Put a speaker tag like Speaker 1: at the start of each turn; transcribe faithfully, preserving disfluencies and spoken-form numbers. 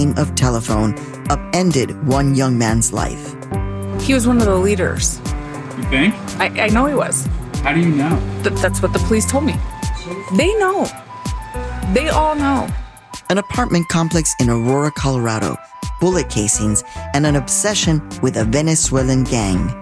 Speaker 1: game of telephone upended one young man's life.
Speaker 2: He was one of the leaders.
Speaker 3: You think?
Speaker 2: I, I know he was.
Speaker 3: How do you know?
Speaker 2: Th- that's what the police told me. They know. They all know.
Speaker 1: An apartment complex in Aurora, Colorado, bullet casings, and an obsession with a Venezuelan gang.